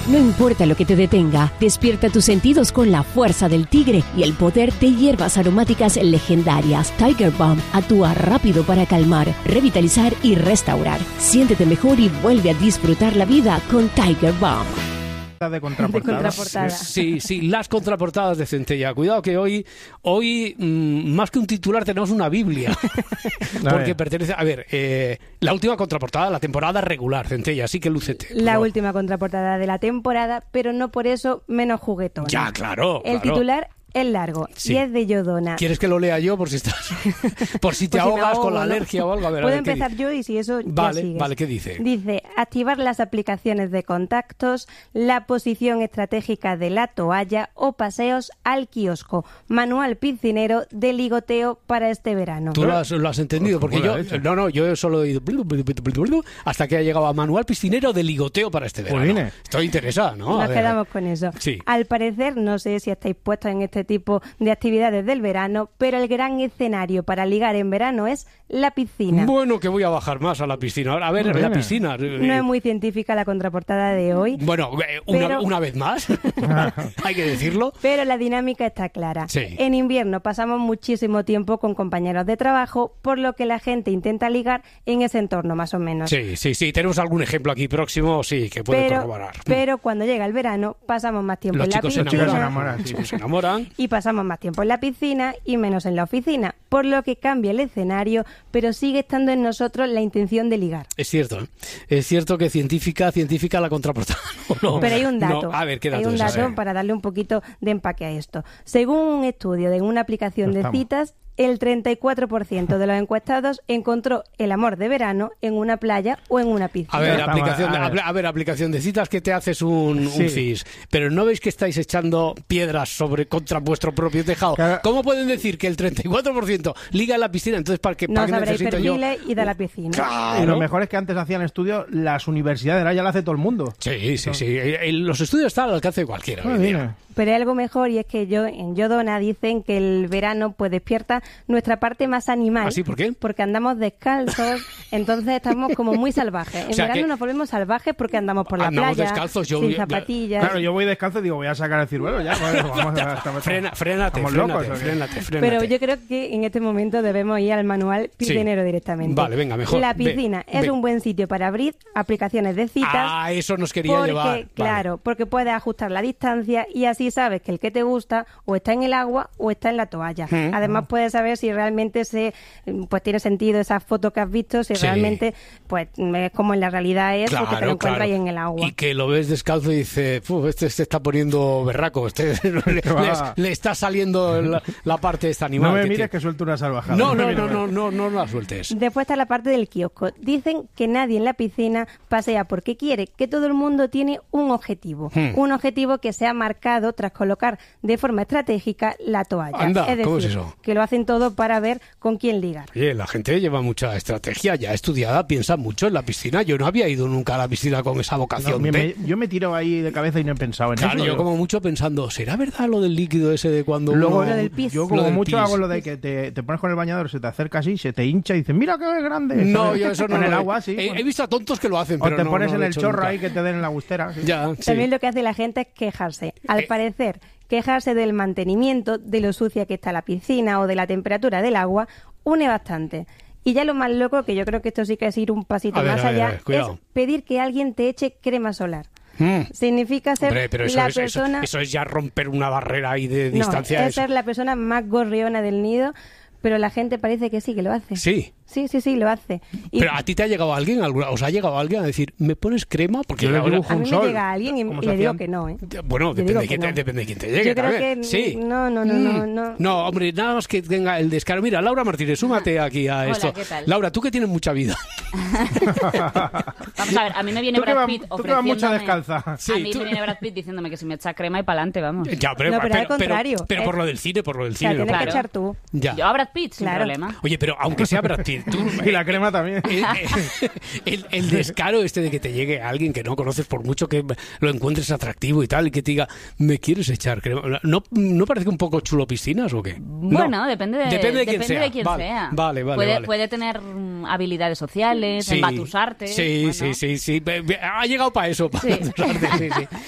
No importa lo que te detenga, despierta tus sentidos con la fuerza del tigre y el poder de hierbas aromáticas legendarias. Tiger Balm actúa rápido para calmar, revitalizar y restaurar. Siéntete mejor y vuelve a disfrutar la vida con Tiger Balm. De contraportada. Sí, las contraportadas de Centella. Cuidado que hoy más que un titular tenemos una Biblia. Porque pertenece... A ver, la última contraportada, la temporada regular, Centella, así que lúcete. La última contraportada de la temporada, pero no por eso menos juguetona. Ya, claro. El titular es largo y es de Yodona. ¿Quieres que lo lea yo por si estás por si te ahogas con la alergia o algo? A ver, puedo empezar yo y si eso ya sigues. Vale, ¿qué dice? Dice, activar las aplicaciones de contactos, la posición estratégica de la toalla o paseos al kiosco. Manual piscinero de ligoteo para este verano. ¿Tú lo has entendido? Porque yo solo he ido hasta que ha llegado a manual piscinero de ligoteo para este verano. Estoy interesado, ¿no? Nos quedamos con eso. Sí. Al parecer, no sé si estáis puestos en este tipo de actividades del verano, pero el gran escenario para ligar en verano es la piscina. Bueno, que voy a bajar más a la piscina. A ver, la piscina. No es muy científica la contraportada de hoy. Bueno, una vez más, hay que decirlo. Pero la dinámica está clara. Sí. En invierno pasamos muchísimo tiempo con compañeros de trabajo, por lo que la gente intenta ligar en ese entorno, más o menos. Sí. Tenemos algún ejemplo aquí próximo, que puede corroborar. Pero cuando llega el verano, pasamos más tiempo en la piscina. Los chicos se enamoran. Y pasamos más tiempo en la piscina y menos en la oficina, por lo que cambia el escenario, pero sigue estando en nosotros la intención de ligar. Es cierto que científica la contraportada. No, pero hay un dato. A ver, ¿qué dato hay un dato para darle un poquito de empaque a esto. Según un estudio de una aplicación de citas, el 34% de los encuestados encontró el amor de verano en una playa o en una piscina. A ver, aplicación de citas que te haces un FIS. Pero ¿no veis que estáis echando piedras contra vuestro propio tejado? Claro. ¿Cómo pueden decir que el 34% liga en la piscina? Entonces, ¿para qué necesito yo? Y da la piscina. Claro. Y lo mejor es que antes hacían estudios las universidades, ahora ya lo hace todo el mundo. Sí. Los estudios están al alcance de cualquiera. Pero hay algo mejor y es que en Yodona dicen que el verano pues despierta nuestra parte más animal. ¿Así? ¿Por qué? Porque andamos descalzos, entonces estamos como muy salvajes. En verano nos volvemos salvajes porque andamos por la playa, descalzos, sin zapatillas. Claro, yo voy descalzo y digo, voy a sacar el ciruelo ya. Frénate. Pero yo creo que en este momento debemos ir al manual piscinero directamente. Vale, venga, mejor. La piscina es un buen sitio para abrir aplicaciones de citas. Eso nos quería llevar. Claro, porque puedes ajustar la distancia y así sabes que el que te gusta o está en el agua o está en la toalla. Además puedes saber si realmente tiene sentido esa foto que has visto, si realmente pues es como en la realidad es, porque te lo encuentras ahí en el agua. Y que lo ves descalzo y dices, este se está poniendo berraco, le está saliendo la parte de este animal. No me mires que suelto una salvajada. No la sueltes. Después está la parte del kiosco. Dicen que nadie en la piscina pasea porque quiere, que todo el mundo tiene un objetivo. Un objetivo que se ha marcado tras colocar de forma estratégica la toalla. Anda, es decir, ¿cómo es eso? Que lo hacen todo para ver con quién ligar. Oye, la gente lleva mucha estrategia ya estudiada, piensa mucho en la piscina. Yo no había ido nunca a la piscina con esa vocación. Yo me tiro ahí de cabeza y no he pensado en eso. Claro, yo como mucho pensando, ¿será verdad lo del líquido ese de cuando luego, lo del pis? Yo como mucho hago lo de que te pones con el bañador, se te acerca así, se te hincha y dices, mira qué grande. No, yo eso no. En el agua, sí. He visto a tontos que lo hacen, pero te pones en el chorro ahí que te den en la gustera. Sí. También lo que hace la gente es quejarse. Al parecer, quejarse del mantenimiento, de lo sucia que está la piscina o de la temperatura del agua, une bastante. Y ya lo más loco, que yo creo que esto sí que es ir un pasito más allá, es pedir que alguien te eche crema solar. Significa ser persona... Eso es ya romper una barrera ahí de distancia. Es ser la persona más gorriona del nido, pero la gente parece que sí que lo hace. Sí. Sí, lo hace. Pero ¿a ti te ha llegado alguien, os ha llegado alguien a decir, ¿me pones crema? Porque yo le dibujo a mí un me sol. llega alguien y le digo que no, ¿eh? Bueno, depende de quién te llegue. Yo creo que sí. No. No, hombre, nada más que tenga el descaro. Mira, Laura Martínez, súmate aquí a esto. Hola, ¿qué tal? Laura, tú que tienes mucha vida. Vamos a ver, a mí me viene Brad Pitt ofreciéndome... mucha descalza. Sí, a mí me viene Brad Pitt diciéndome que si me echa crema y pa'lante, vamos. Ya, pero al contrario. Pero por lo del cine, O sea, tienes que echar tú. Ya. Yo a Brad Pitt, sin problema. Oye, pero aunque sea Brad Pitt, tú... Y la crema también. El descaro de que te llegue alguien que no conoces, por mucho que lo encuentres atractivo y tal, y que te diga, ¿me quieres echar crema? ¿No parece que un poco chulo piscinas o qué? Bueno, depende de quién sea. Vale. Puede tener habilidades sociales, embatusarte. Sí. Ha llegado para eso, para enbatusarte, sí.